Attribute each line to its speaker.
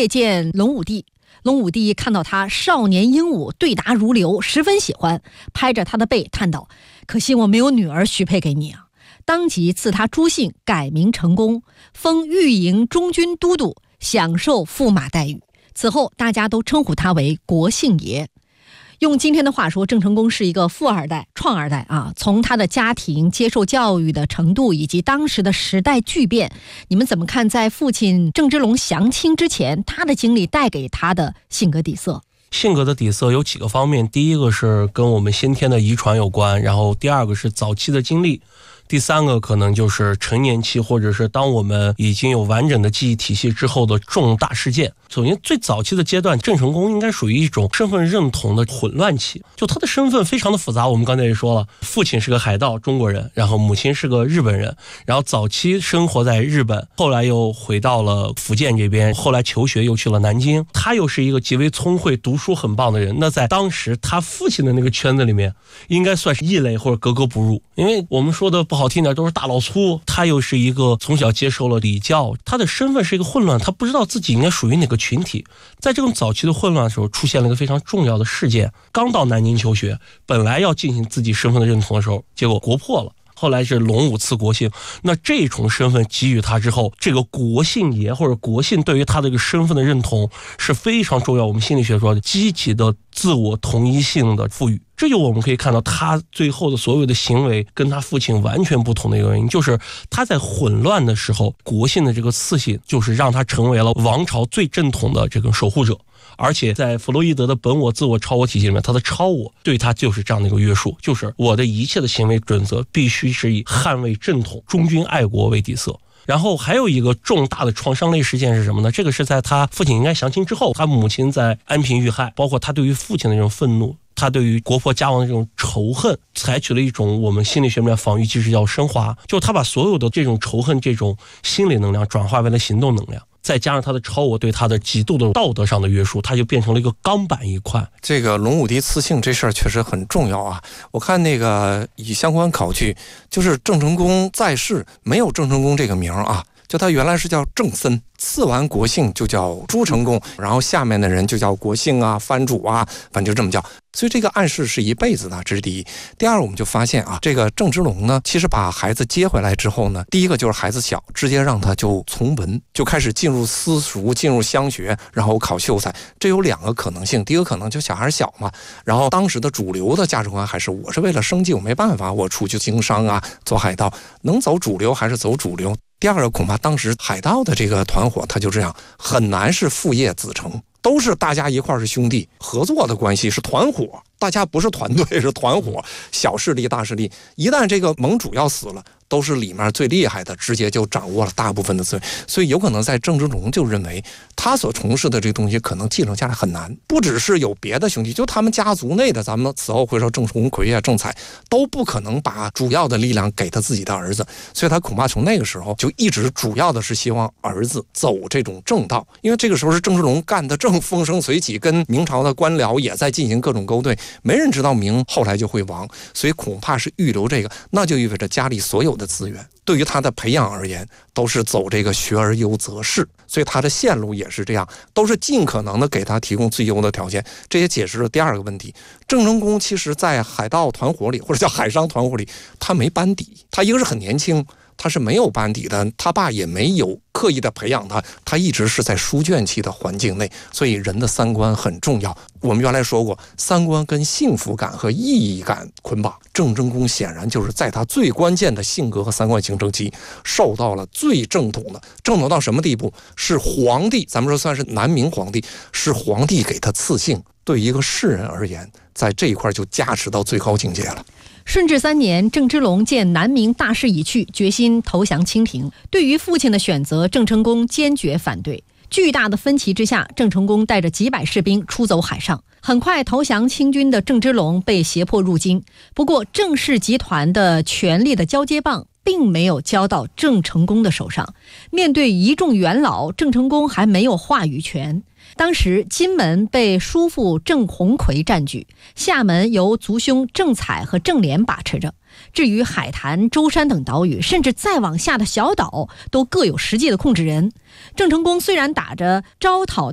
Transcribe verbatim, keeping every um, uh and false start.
Speaker 1: 夜见隆武帝，隆武帝看到他少年英武，对答如流，十分喜欢，拍着他的背叹道：可惜我没有女儿许配给你啊！当即赐他朱姓，改名成功，封御营中军都督，享受驸马待遇。此后大家都称呼他为国姓爷。用今天的话说，郑成功是一个富二代、创二代啊！从他的家庭接受教育的程度，以及当时的时代巨变，你们怎么看在父亲郑芝龙降清之前，他的经历带给他的性格底色？
Speaker 2: 性格的底色有几个方面，第一个是跟我们先天的遗传有关，然后第二个是早期的经历，第三个可能就是成年期，或者是当我们已经有完整的记忆体系之后的重大事件。首先最早期的阶段，郑成功应该属于一种身份认同的混乱期，就他的身份非常的复杂。我们刚才也说了，父亲是个海盗中国人，然后母亲是个日本人，然后早期生活在日本，后来又回到了福建这边，后来求学又去了南京。他又是一个极为聪慧、读书很棒的人，那在当时他父亲的那个圈子里面应该算是异类或者格格不入，因为我们说的不好听点都是大老粗，他又是一个从小接受了礼教，他的身份是一个混乱，他不知道自己应该属于哪个群体。在这种早期的混乱的时候，出现了一个非常重要的事件，刚到南京求学，本来要进行自己身份的认同的时候，结果国破了，后来是隆武赐国姓。那这种身份给予他之后，这个国姓爷或者国姓对于他的这个身份的认同是非常重要，我们心理学说积极的自我同一性的赋予。这就我们可以看到他最后的所有的行为跟他父亲完全不同的一个原因，就是他在混乱的时候，国姓的这个赐姓就是让他成为了王朝最正统的这个守护者。而且在弗洛伊德的本我、自我、超我体系里面，他的超我对他就是这样的一个约束，就是我的一切的行为准则必须是以捍卫正统、忠君爱国为底色。然后还有一个重大的创伤类事件是什么呢？这个是在他父亲应该降清之后，他母亲在安平遇害，包括他对于父亲的这种愤怒，他对于国破家亡的这种仇恨，采取了一种我们心理学里面防御机制叫升华，就是他把所有的这种仇恨、这种心理能量转化为了行动能量，再加上他的超我对他的极度的道德上的约束，他就变成了一个钢板一块。
Speaker 3: 这个隆武帝赐姓这事儿确实很重要啊！我看那个以相关考据，就是郑成功在世没有郑成功这个名啊，就他原来是叫郑森，赐完国姓就叫朱成功，然后下面的人就叫国姓啊、藩主啊，反正就这么叫。所以这个暗示是一辈子的，这是第一。第二，我们就发现啊，这个郑芝龙呢，其实把孩子接回来之后呢，第一个就是孩子小，直接让他就从文，就开始进入私塾，进入乡学，然后考秀才。这有两个可能性，第一个可能就小孩小嘛，然后当时的主流的价值观还是我是为了生计，我没办法，我出去经商啊，做海盗，能走主流还是走主流。第二个，恐怕当时海盗的这个团伙，他就这样，很难是父业子承，都是大家一块是兄弟，合作的关系是团伙，大家不是团队，是团伙，小势力大势力，一旦这个盟主要死了，都是里面最厉害的，直接就掌握了大部分的资源。所以有可能在郑芝龙就认为他所从事的这个东西可能继承下来很难，不只是有别的兄弟，就他们家族内的，咱们此后会说郑鸿逵啊、郑彩都不可能把主要的力量给他自己的儿子，所以他恐怕从那个时候就一直主要的是希望儿子走这种正道，因为这个时候是郑芝龙干的正风生水起，跟明朝的官僚也在进行各种勾兑，没人知道明后来就会亡，所以恐怕是预留这个，那就意味着家里所有的资源对于他的培养而言都是走这个学而优则仕，所以他的线路也是这样，都是尽可能的给他提供最优的条件。这也解释了第二个问题，郑成功其实在海盗团伙里或者叫海商团伙里，他没班底，他一个是很年轻，他是没有班底的，他爸也没有刻意的培养他，他一直是在书卷气的环境内，所以人的三观很重要。我们原来说过，三观跟幸福感和意义感捆绑，郑成功显然就是在他最关键的性格和三观形成期受到了最正统的，正统到什么地步？是皇帝，咱们说算是南明皇帝，是皇帝给他赐姓，对一个士人而言，在这一块就加持到最高境界了。
Speaker 1: 顺治三年，郑芝龙见南明大势已去，决心投降清廷。对于父亲的选择，郑成功坚决反对。巨大的分歧之下，郑成功带着几百士兵出走海上。很快，投降清军的郑芝龙被胁迫入京。不过，郑氏集团的权力的交接棒并没有交到郑成功的手上。面对一众元老，郑成功还没有话语权。当时金门被叔父郑鸿逵占据，厦门由族兄郑彩和郑莲把持着。至于海坛、舟山等岛屿，甚至再往下的小岛，都各有实际的控制人。郑成功虽然打着招讨